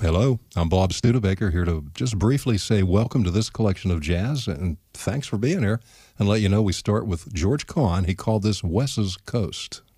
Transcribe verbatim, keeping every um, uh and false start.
Hello, I'm Bob Studebaker here to just briefly say welcome to this collection of jazz and thanks for being here, and let you know we start with George Cohan. He called this Wes's Coast.